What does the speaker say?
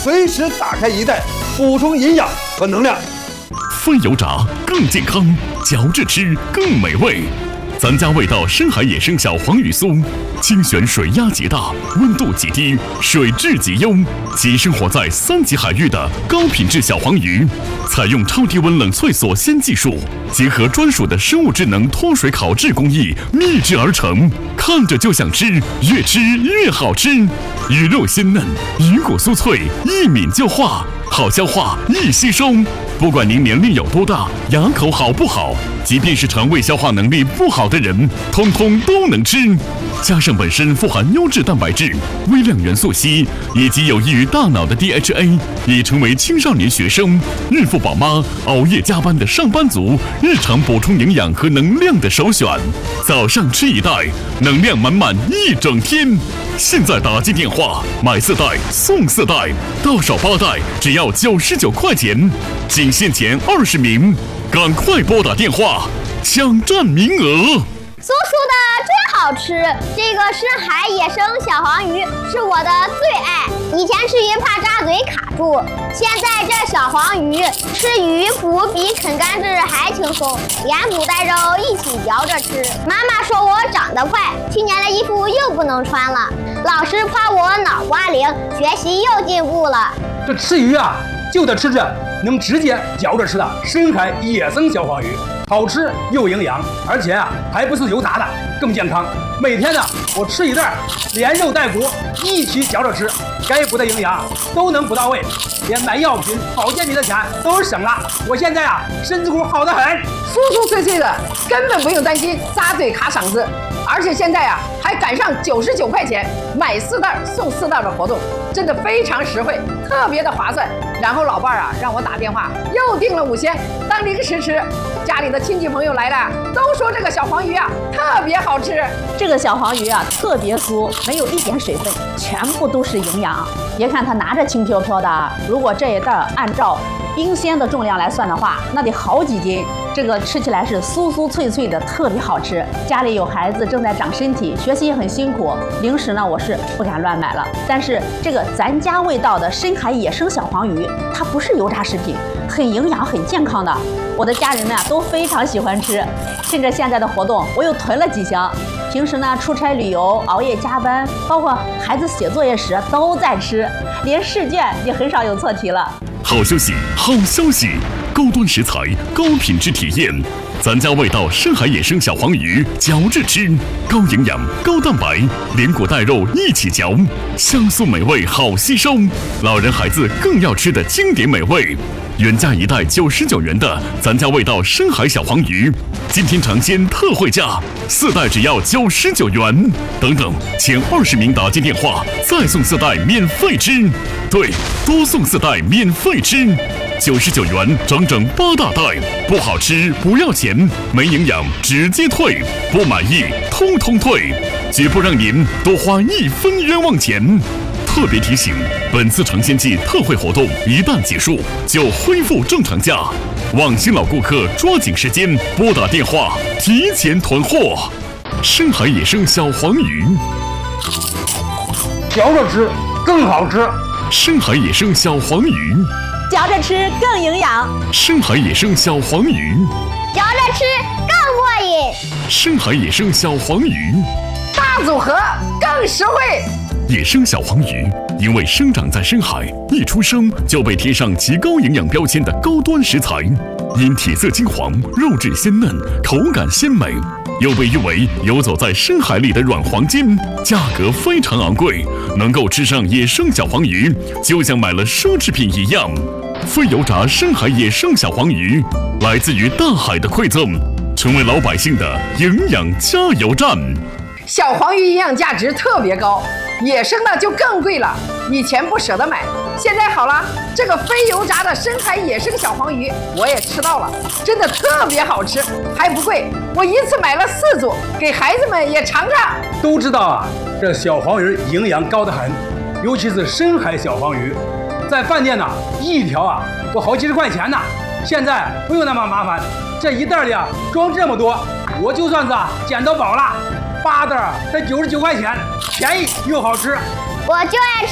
随时打开一袋，补充营养和能量。 非油炸更健康，嚼着吃更美味。咱家味道深海野生小黄鱼酥，精选水压极大，温度极低，水质极优，即生活在3级海域的高品质小黄鱼，采用超低温冷萃锁鲜技术，结合专属的生物智能脱水烤制工艺秘制而成，看着就想吃，越吃越好吃。鱼肉鲜嫩，鱼骨酥脆，一抿就化，好消化，易吸收。不管您年龄有多大，牙口好不好，即便是肠胃消化能力不好的人，通通都能吃。加上本身富含优质蛋白质、微量元素硒以及有益于大脑的 DHA， 已成为青少年学生、孕妇宝妈、熬夜加班的上班族日常补充营养和能量的首选。早上吃一袋，能量满满一整天。现在打进电话买4袋送4袋，到手8袋只要99块钱，仅限前20名，赶快拨打电话抢占名额。 叔叔的真好吃，这个深海野生小黄鱼是我的最爱。以前吃鱼怕扎嘴卡住，现在这小黄鱼吃鱼骨比啃甘蔗还轻松，连骨带肉一起嚼着吃。妈妈说我长得快，去年的衣服又不能穿了。老师夸我脑瓜灵，学习又进步了。 这吃鱼啊，就得吃这能直接嚼着吃的深海野生小黄鱼，好吃又营养，而且啊还不是油炸的，更健康。每天呢，我吃一袋，连肉带骨一起嚼着吃，该补的营养都能补到位，连买药品、保健品的钱都省了。我现在啊，身子骨好得很， 酥酥脆脆的，根本不用担心扎嘴卡嗓子。而且现在啊，还赶上99块钱买4袋送4袋的活动，真的非常实惠，特别的划算。然后老伴儿啊，让我打电话又订了5鲜当零食吃。家里的亲戚朋友来了，都说这个小黄鱼啊特别好吃。 这个小黄鱼啊特别酥，没有一点水分，全部都是营养。别看它拿着轻飘飘的，如果这一袋按照冰鲜的重量来算的话，那得好几斤。这个吃起来是酥酥脆脆的，特别好吃。家里有孩子正在长身体，学习也很辛苦，零食呢我是不敢乱买了。但是这个咱家味道的深海野生小黄鱼，它不是油炸食品，很营养很健康的。我的家人们啊都非常喜欢吃。趁着现在的活动，我又囤了几箱。平时呢出差旅游、熬夜加班，包括孩子写作业时都在吃，连试卷也很少有错题了。 好消息，好消息！高端食材，高品质体验，咱家味道深海野生小黄鱼，嚼着吃，高营养、高蛋白，连骨带肉一起嚼，香酥美味，好吸收。老人孩子更要吃的经典美味。原价1袋99元的咱家味道深海小黄鱼，今天尝鲜特惠价，4袋只要99元。等等，前20名打进电话，再送4袋免费吃。对，多送4袋免费吃，99元整整8大袋，不好吃不要钱，没营养直接退，不满意通通退，绝不让您多花1分冤枉钱。特别提醒，本次尝鲜季特惠活动一旦结束，就恢复正常价。望新老顾客抓紧时间拨打电话，提前囤货。深海野生小黄鱼， 嚼着吃更好吃。 深海野生小黄鱼， 嚼着吃更营养。 深海野生小黄鱼， 嚼着吃更过瘾。 深海野生小黄鱼， 大组合更实惠。 野生小黄鱼因为生长在深海，一出生就被贴上极高营养标签的高端食材，因体色金黄、肉质鲜嫩、口感鲜美，又被誉为游走在深海里的软黄金，价格非常昂贵，能够吃上野生小黄鱼，就像买了奢侈品一样。非油炸深海野生小黄鱼，来自于大海的馈赠，成为老百姓的营养加油站。 小黄鱼营养价值特别高，野生的就更贵了。以前不舍得买，现在好了，这个非油炸的深海野生小黄鱼我也吃到了，真的特别好吃，还不贵。我一次买了4组，给孩子们也尝尝。 都知道啊，这小黄鱼营养高得很，尤其是深海小黄鱼，在饭店呢一条啊都好几十块钱呢。现在不用那么麻烦，这一袋里啊装这么多，我就算是捡到宝了。8袋才99块钱，便宜又好吃。 我就爱吃